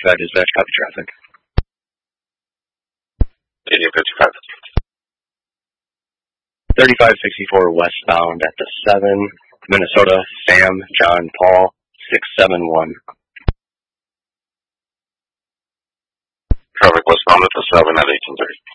55 dispatch, copy traffic. 8855. 3564 westbound at the 7, Minnesota, Sam, John, Paul, 671. Traffic westbound at the 7 at 1830.